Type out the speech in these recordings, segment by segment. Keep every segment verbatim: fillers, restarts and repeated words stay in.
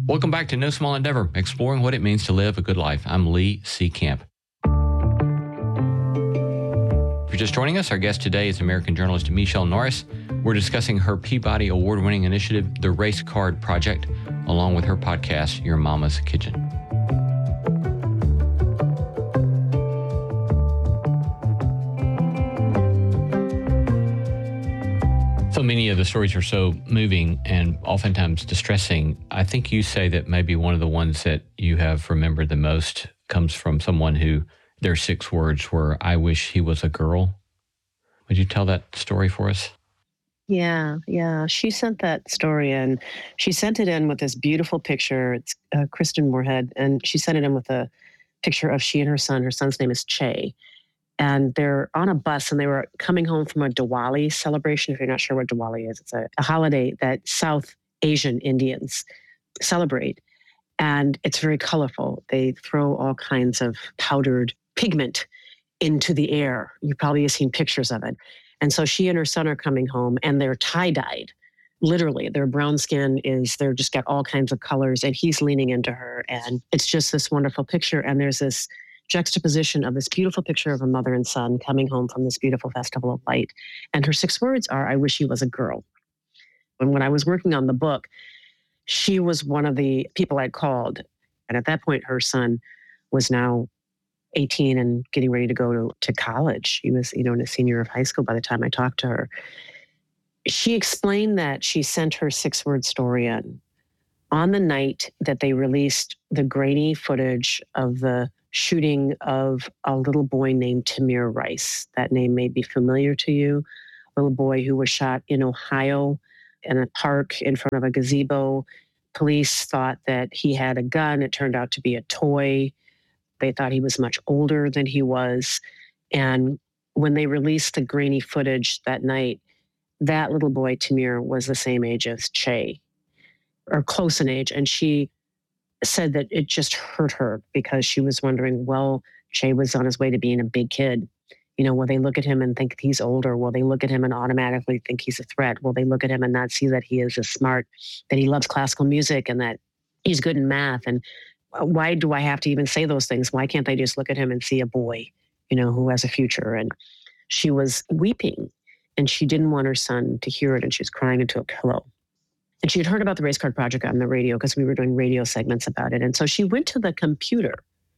Welcome back to No Small Endeavor, exploring what it means to live a good life. I'm Lee C. Camp. If you're just joining us, our guest today is American journalist Michele Norris. We're discussing her Peabody Award-winning initiative, The Race Card Project, along with her podcast, Your Mama's Kitchen. So many of the stories are so moving and oftentimes distressing. I think you say that maybe one of the ones that you have remembered the most comes from someone who, their six words were, "I wish he was a girl." Would you tell that story for us? Yeah, yeah. She sent that story in. She sent it in with this beautiful picture. It's uh, Kristen Moorhead, and she sent it in with a picture of she and her son. Her son's name is Che. And they're on a bus, and they were coming home from a Diwali celebration. If you're not sure what Diwali is, it's a, a holiday that South Asian Indians celebrate. And it's very colorful. They throw all kinds of powdered pigment into the air. You probably have seen pictures of it. And so she and her son are coming home, and they're tie-dyed. Literally, their brown skin is, they're just got all kinds of colors, and he's leaning into her. And it's just this wonderful picture. And there's this juxtaposition of this beautiful picture of a mother and son coming home from this beautiful festival of light. And her six words are, "I wish he was a girl." And when I was working on the book, she was one of the people I'd called. And at that point, her son was now eighteen and getting ready to go to, to college. He was, you know, in a senior of high school by the time I talked to her. She explained that she sent her six-word story in on the night that they released the grainy footage of the shooting of a little boy named Tamir Rice. That name may be familiar to you. A little boy who was shot in Ohio in a park in front of a gazebo. Police thought that he had a gun. It turned out to be a toy. They thought he was much older than he was. And when they released the grainy footage that night, that little boy, Tamir, was the same age as Che, or close in age. And she said that it just hurt her because she was wondering, well, Che was on his way to being a big kid. You know, will they look at him and think he's older? Will they look at him and automatically think he's a threat? Will they look at him and not see that he is as smart, that he loves classical music, and that he's good in math? And why do I have to even say those things? Why can't they just look at him and see a boy, you know, who has a future? And she was weeping, and she didn't want her son to hear it, and she was crying into a pillow. And she had heard about the Race Card Project on the radio because we were doing radio segments about it. And so she went to the computer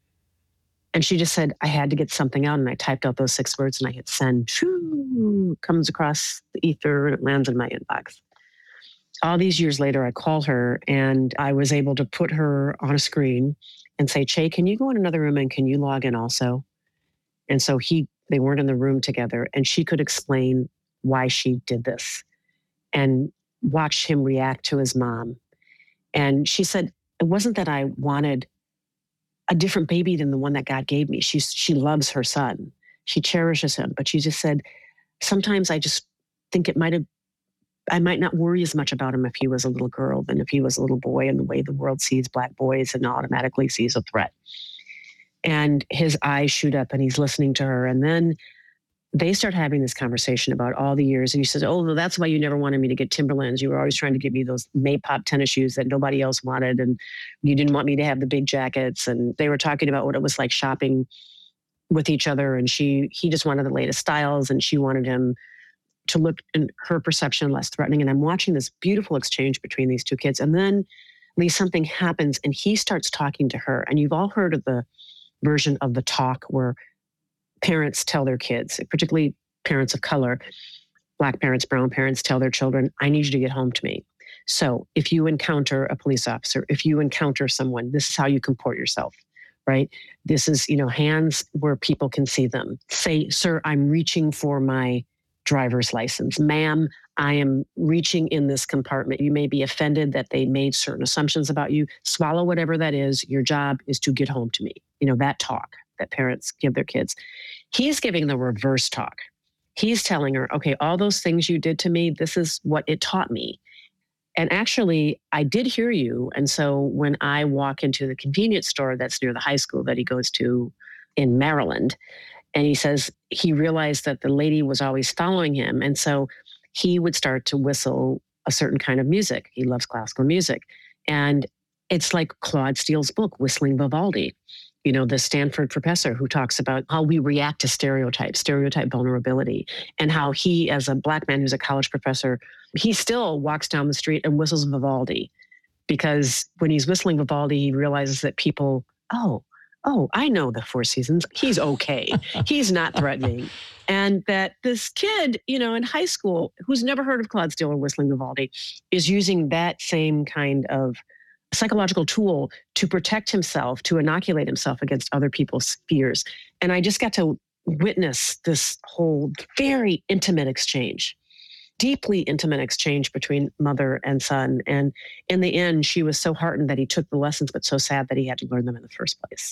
and she just said, I had to get something out. And I typed out those six words and I hit send. Shoo, comes across the ether and it lands in my inbox. All these years later, I called her and I was able to put her on a screen and say, Che, can you go in another room and can you log in also? And so he, they weren't in the room together, and she could explain why she did this and watch him react to his mom. And she said, it wasn't that I wanted a different baby than the one that God gave me. She, she loves her son. She cherishes him. But she just said, sometimes I just think it might have, I might not worry as much about him if he was a little girl than if he was a little boy, and the way the world sees black boys and automatically sees a threat. And his eyes shoot up and he's listening to her. And then they start having this conversation about all the years. And he says, oh, well, that's why you never wanted me to get Timberlands. You were always trying to give me those Maypop tennis shoes that nobody else wanted. And you didn't want me to have the big jackets. And they were talking about what it was like shopping with each other. And she, he just wanted the latest styles, and she wanted him to look, in her perception, less threatening. And I'm watching this beautiful exchange between these two kids. And then Lee, something happens and he starts talking to her. And you've all heard of the version of the talk where parents tell their kids, particularly parents of color, black parents, brown parents, tell their children, I need you to get home to me. So if you encounter a police officer, if you encounter someone, this is how you comport yourself, right? This is, you know, hands where people can see them. Say, sir, I'm reaching for my driver's license. Ma'am, I am reaching in this compartment. You may be offended that they made certain assumptions about you. Swallow whatever that is. Your job is to get home to me. You know, that talk that parents give their kids. He's giving the reverse talk. He's telling her, okay, all those things you did to me, this is what it taught me. And actually, I did hear you. And so when I walk into the convenience store that's near the high school that he goes to in Maryland, and he says he realized that the lady was always following him. And so he would start to whistle a certain kind of music. He loves classical music. And It's like Claude Steele's book, Whistling Vivaldi. You know, the Stanford professor who talks about how we react to stereotypes, stereotype vulnerability, and how he, as a Black man who's a college professor, he still walks down the street and whistles Vivaldi because when he's whistling Vivaldi, he realizes that people, oh, oh, I know the Four Seasons. He's okay. He's not threatening. And that this kid, you know, in high school, who's never heard of Claude Steele or whistling Vivaldi, is using that same kind of psychological tool to protect himself, to inoculate himself against other people's fears. And I just got to witness this whole very intimate exchange, deeply intimate exchange between mother and son. And in the end, she was so heartened that he took the lessons, but so sad that he had to learn them in the first place.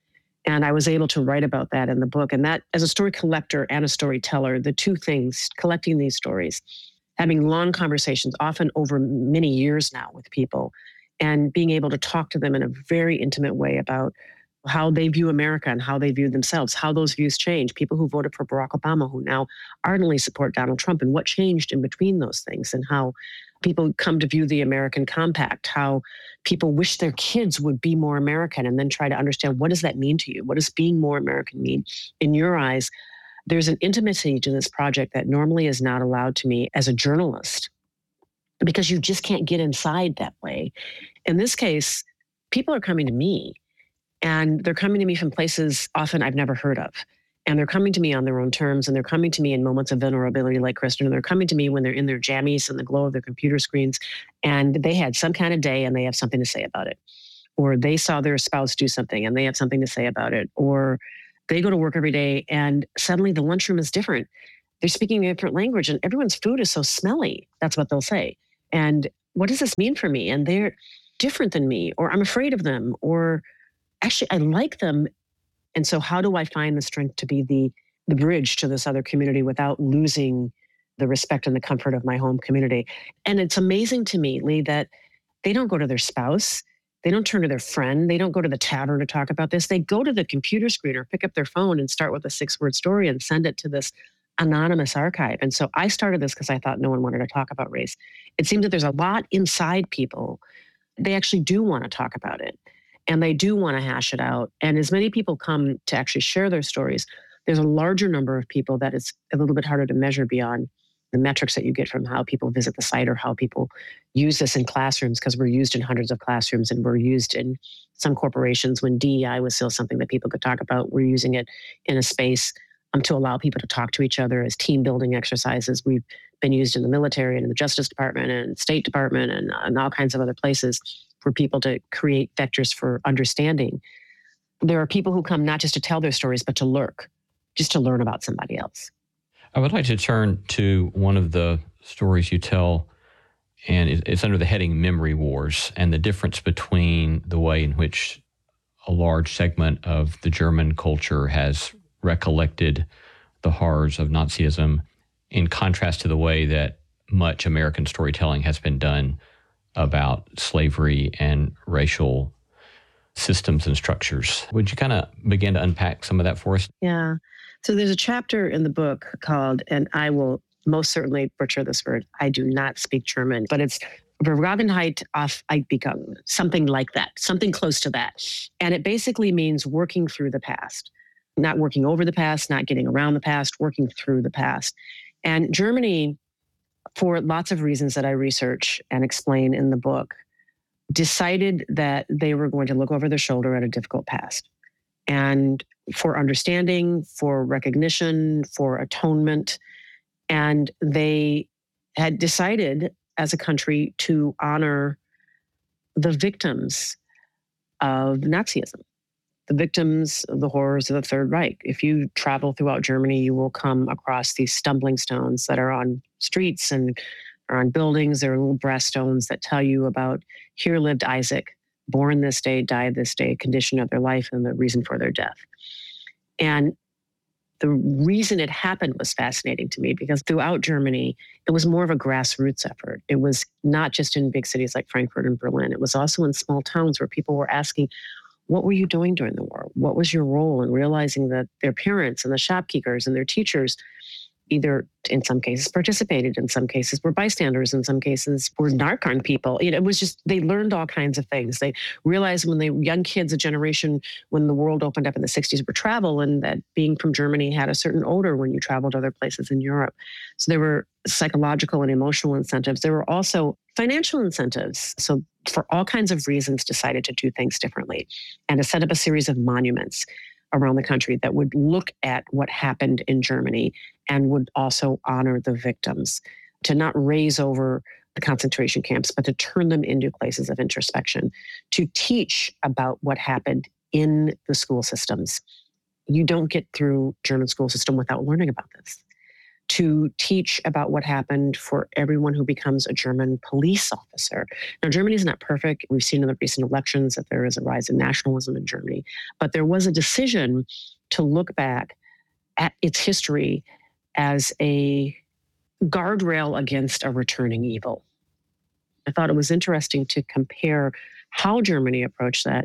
And I was able to write about that in the book. And that, as a story collector and a storyteller, the two things, collecting these stories, having long conversations, often over many years now with people, and being able to talk to them in a very intimate way about how they view America and how they view themselves, how those views change. People who voted for Barack Obama who now ardently support Donald Trump, and what changed in between those things, and how people come to view the American Compact, how people wish their kids would be more American, and then try to understand, what does that mean to you? What does being more American mean? In your eyes, there's an intimacy to this project that normally is not allowed to me as a journalist, because you just can't get inside that way. In this case, people are coming to me, and they're coming to me from places often I've never heard of. And they're coming to me on their own terms, and they're coming to me in moments of vulnerability like Kristen, and they're coming to me when they're in their jammies and the glow of their computer screens, and they had some kind of day and they have something to say about it. Or they saw their spouse do something and they have something to say about it. Or they go to work every day and suddenly the lunchroom is different. They're speaking a different language and everyone's food is so smelly. That's what they'll say. And what does this mean for me? And they're different than me, or I'm afraid of them, or actually I like them. And so how do I find the strength to be the, the bridge to this other community without losing the respect and the comfort of my home community? And it's amazing to me, Lee, that they don't go to their spouse. They don't turn to their friend. They don't go to the tavern to talk about this. They go to the computer screen or pick up their phone and start with a six-word story and send it to this anonymous archive. And so I started this because I thought no one wanted to talk about race. It seems that there's a lot inside people. They actually do want to talk about it, and they do want to hash it out. And as many people come to actually share their stories, there's a larger number of people that it's a little bit harder to measure beyond the metrics that you get from how people visit the site or how people use this in classrooms, because we're used in hundreds of classrooms and we're used in some corporations. When D E I was still something that people could talk about, we're using it in a space um, to allow people to talk to each other as team building exercises. We've been used in the military and in the Justice Department and State Department and, and all kinds of other places for people to create vectors for understanding. There are people who come not just to tell their stories, but to lurk, just to learn about somebody else. I would like to turn to one of the stories you tell, and it's under the heading Memory Wars, and the difference between the way in which a large segment of the German culture has recollected the horrors of Nazism in contrast to the way that much American storytelling has been done about slavery and racial systems and structures. Would you kind of begin to unpack some of that for us? Yeah. So there's a chapter in the book called, and I will most certainly butcher this word, I do not speak German, but it's Vergangenheit auf Einbiegung, something like that, something close to that. And it basically means working through the past, not working over the past, not getting around the past, working through the past. And Germany, for lots of reasons that I research and explain in the book, decided that they were going to look over their shoulder at a difficult past. And for understanding, for recognition, for atonement. And they had decided as a country to honor the victims of Nazism, the victims of the horrors of the Third Reich. If you travel throughout Germany, you will come across these stumbling stones that are on streets and are on buildings. There are little brass stones that tell you about, here lived Isaac, born this day, died this day, condition of their life, and the reason for their death. And the reason it happened was fascinating to me, because throughout Germany, it was more of a grassroots effort. It was not just in big cities like Frankfurt and Berlin. It was also in small towns where people were asking, what were you doing during the war? What was your role? And realizing that their parents and the shopkeepers and their teachers, either in some cases participated, in some cases were bystanders, in some cases were narcon people. You know, it was just, they learned all kinds of things. They realized when they were young kids, a generation when the world opened up in the sixties were travel, and that being from Germany had a certain odor when you traveled to other places in Europe. So there were psychological and emotional incentives. There were also financial incentives. So for all kinds of reasons, decided to do things differently and to set up a series of monuments around the country that would look at what happened in Germany and would also honor the victims, to not raise over the concentration camps, but to turn them into places of introspection, to teach about what happened in the school systems. You don't get through German school system without learning about this. To teach about what happened for everyone who becomes a German police officer. Now, Germany is not perfect. We've seen in the recent elections that there is a rise in nationalism in Germany, but there was a decision to look back at its history as a guardrail against a returning evil. I thought it was interesting to compare how Germany approached that,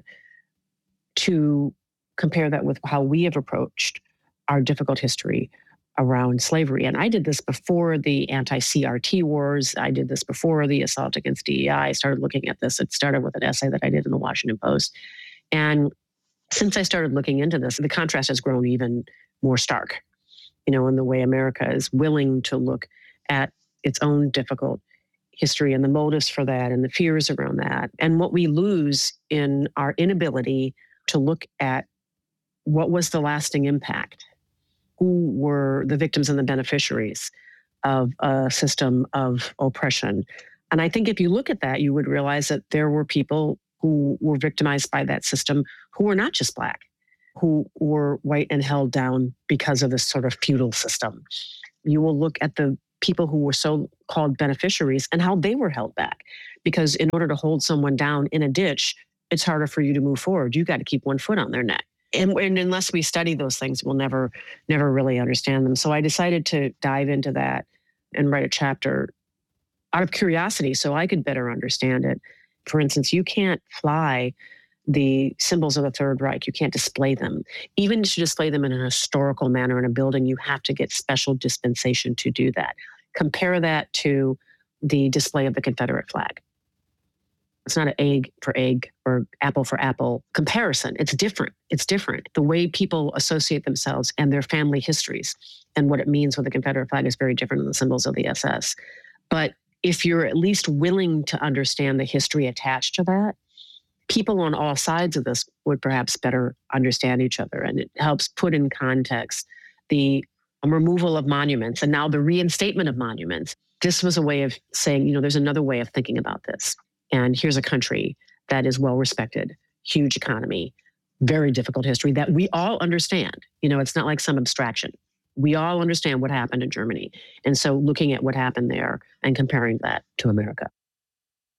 to compare that with how we have approached our difficult history around slavery. And I did this before the anti-C R T wars. I did this before the assault against D E I. I started looking at this. It started with an essay that I did in the Washington Post. And since I started looking into this, the contrast has grown even more stark, you know, in the way America is willing to look at its own difficult history and the motives for that and the fears around that, and what we lose in our inability to look at what was the lasting impact. Who were the victims and the beneficiaries of a system of oppression? And I think if you look at that, you would realize that there were people who were victimized by that system who were not just Black, who were white and held down because of this sort of feudal system. You will look at the people who were so-called beneficiaries and how they were held back. Because in order to hold someone down in a ditch, it's harder for you to move forward. You got to keep one foot on their neck. And, and unless we study those things, we'll never, never really understand them. So I decided to dive into that and write a chapter out of curiosity so I could better understand it. For instance, you can't fly the symbols of the Third Reich. You can't display them. Even to display them in an historical manner in a building, you have to get special dispensation to do that. Compare that to the display of the Confederate flag. It's not an egg for egg or apple for apple comparison. It's different. It's different. The way people associate themselves and their family histories and what it means with the Confederate flag is very different than the symbols of the S S. But if you're at least willing to understand the history attached to that, people on all sides of this would perhaps better understand each other. And it helps put in context the removal of monuments and now the reinstatement of monuments. This was a way of saying, you know, there's another way of thinking about this. And here's a country that is well-respected, huge economy, very difficult history that we all understand. You know, it's not like some abstraction. We all understand what happened in Germany. And so looking at what happened there and comparing that to America.